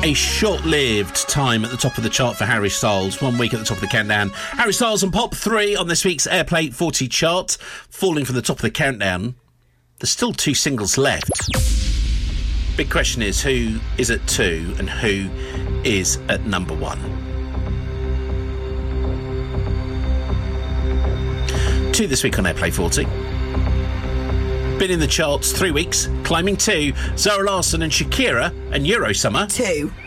A short-lived time at the top of the chart for Harry Styles. 1 week at the top of the countdown. Harry Styles and Pop 3 on this week's Airplay 40 chart. Falling from the top of the countdown. There's still 2 singles left. Big question is, who is at 2 and who is at number 1? 2 this week on Airplay 40. Been in the charts 3 weeks, climbing 2. Zara Larsson and Shakira and Eurosummer. 2.